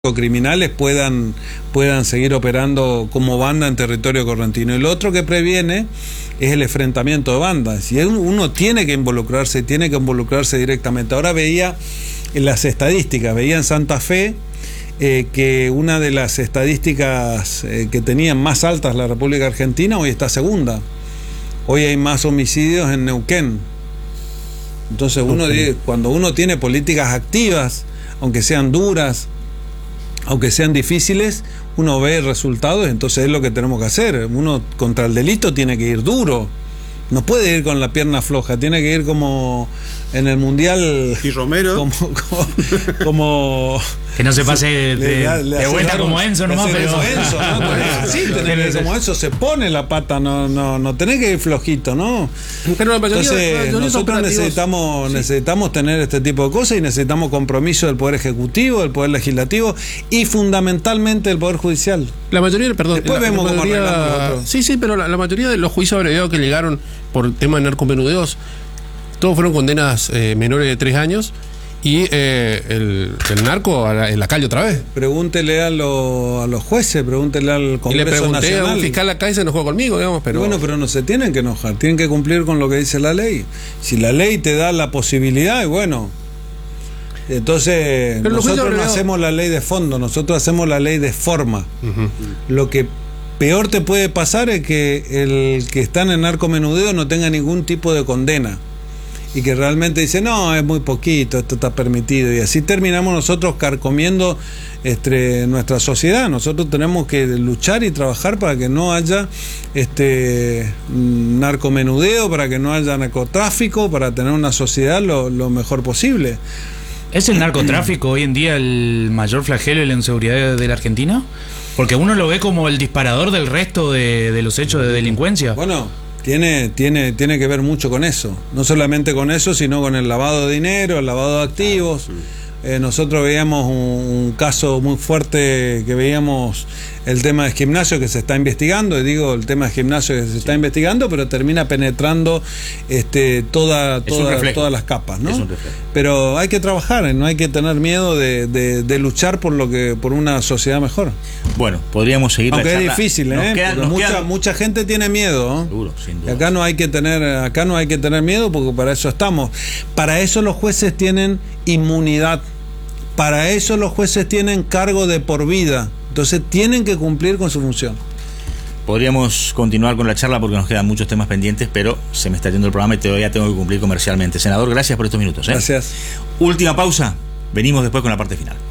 criminales puedan seguir operando como banda en territorio correntino. Y lo otro que previene es el enfrentamiento de bandas. Y uno tiene que involucrarse directamente. Ahora veía en las estadísticas, veía en Santa Fe que una de las estadísticas que tenían más altas la República Argentina hoy está segunda. Hoy hay más homicidios en Neuquén. Entonces cuando uno tiene políticas activas, aunque sean duras, aunque sean difíciles, uno ve resultados, entonces es lo que tenemos que hacer. Uno contra el delito tiene que ir duro, no puede ir con la pierna floja, tiene que ir como en el Mundial. Y Romero. Como que no se pase de vuelta como Enzo nomás, pero como Enzo, ¿no? Así tenés que ir como Enzo, se pone la pata, no tenés que ir flojito, ¿no? Pero la mayoría, entonces nosotros necesitamos tener este tipo de cosas y necesitamos compromiso del Poder Ejecutivo, del Poder Legislativo y fundamentalmente del Poder Judicial. La mayoría, después vemos cómo arreglamos nosotros. Sí, pero la mayoría de los juicios abreviados que llegaron por el tema de narcomenudeos, todos fueron condenas menores de 3 años. Y el narco en la calle otra vez. Pregúntele a los jueces, pregúntele al Congreso Nacional. Y le pregunté a un fiscal acá y se enojó conmigo, digamos, pero... Bueno, pero no se tienen que enojar, tienen que cumplir con lo que dice la ley. Si la ley te da la posibilidad, y bueno, entonces pero nosotros no hacemos la ley de fondo, nosotros hacemos la ley de forma. Lo que peor te puede pasar es que el que está en el narcomenudeo no tenga ningún tipo de condena. Y que realmente dice, no, es muy poquito, esto está permitido. Y así terminamos nosotros carcomiendo nuestra sociedad. Nosotros tenemos que luchar y trabajar para que no haya narcomenudeo, para que no haya narcotráfico, para tener una sociedad lo mejor posible. ¿Es el narcotráfico hoy en día el mayor flagelo de la inseguridad de la Argentina? Porque uno lo ve como el disparador del resto de los hechos de delincuencia. Bueno, tiene que ver mucho con eso, no solamente con eso, sino con el lavado de dinero, el lavado de activos. Nosotros veíamos un caso muy fuerte, que veíamos el tema de gimnasio que se está investigando, y digo el tema de gimnasio que se está investigando, pero termina penetrando todas las capas, ¿no? Pero hay que trabajar, no hay que tener miedo de luchar por una sociedad mejor. Bueno, podríamos seguir. Aunque es difícil, mucha gente tiene miedo, ¿eh? Seguro, sin duda. Acá no hay que tener miedo, porque para eso estamos. Para eso los jueces tienen inmunidad. Para eso los jueces tienen cargo de por vida. Entonces tienen que cumplir con su función. Podríamos continuar con la charla porque nos quedan muchos temas pendientes, pero se me está yendo el programa y todavía tengo que cumplir comercialmente. Senador, gracias por estos minutos. Gracias. Última pausa. Venimos después con la parte final.